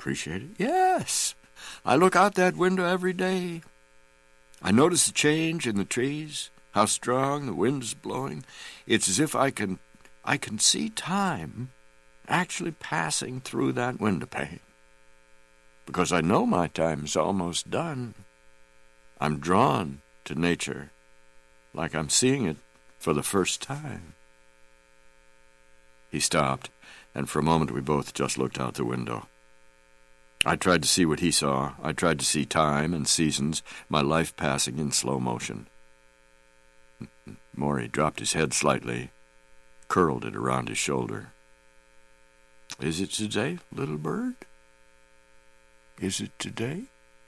appreciate it? Yes. I look out that window every day. I notice the change in the trees, how strong the wind is blowing. It's as if I can see time actually passing through that window pane. Because I know my time is almost done. I'm drawn to nature like I'm seeing it for the first time. He stopped, and for a moment we both just looked out the window. I tried to see what he saw. I tried to see time and seasons, my life passing in slow motion. Maury dropped his head slightly, curled it around his shoulder. Is it today, little bird? Is it today?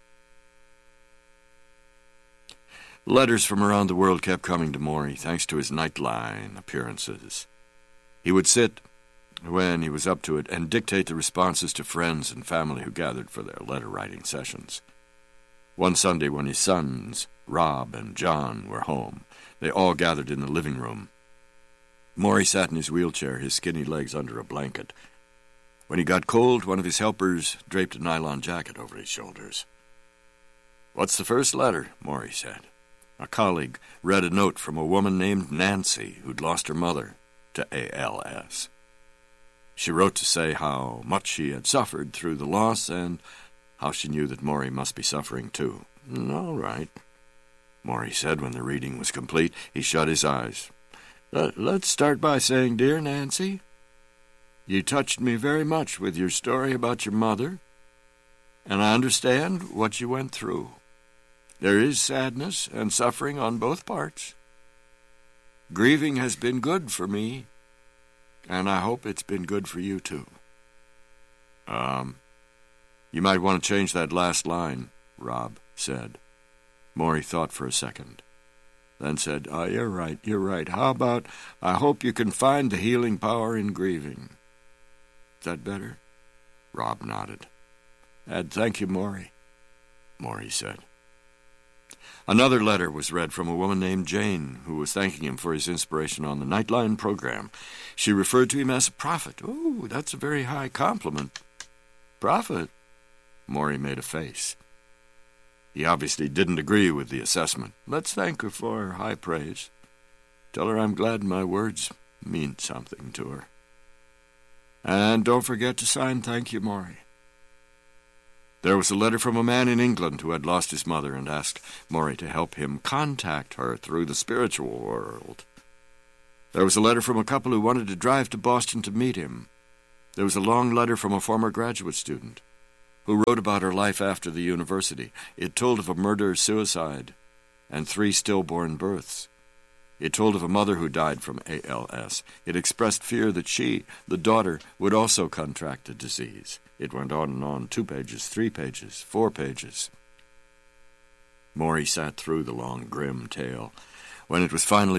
Letters from around the world kept coming to Maury, thanks to his Nightline appearances. He would sit, when he was up to it, and dictate the responses to friends and family who gathered for their letter-writing sessions. One Sunday, when his sons, Rob and John, were home, they all gathered in the living room. Maury sat in his wheelchair, his skinny legs under a blanket. When he got cold, one of his helpers draped a nylon jacket over his shoulders. "What's the first letter?" Maury said. A colleague read a note from a woman named Nancy who'd lost her mother to ALS. She wrote to say how much she had suffered through the loss and how she knew that Maury must be suffering too. "All right," Maury said when the reading was complete. He shut his eyes. Let's start by saying, Dear Nancy, you touched me very much with your story about your mother, and I understand what you went through. There is sadness and suffering on both parts. Grieving has been good for me, and I hope it's been good for you too. You might want to change that last line, Rob said. Maury thought for a second, then said, you're right. How about, I hope you can find the healing power in grieving. Is that better? Rob nodded. And thank you, Maury, Maury said. Another letter was read from a woman named Jane, who was thanking him for his inspiration on the Nightline program. She referred to him as a prophet. Oh, that's a very high compliment. Prophet? Maury made a face. He obviously didn't agree with the assessment. Let's thank her for her high praise. Tell her I'm glad my words mean something to her. And don't forget to sign thank you, Maury. There was a letter from a man in England who had lost his mother and asked Maury to help him contact her through the spiritual world. There was a letter from a couple who wanted to drive to Boston to meet him. There was a long letter from a former graduate student who wrote about her life after the university. It told of a murder-suicide and 3 stillborn births. It told of a mother who died from ALS. It expressed fear that she, the daughter, would also contract the disease. It went on and on, 2 pages, 3 pages, 4 pages. Maury sat through the long, grim tale. When it was finally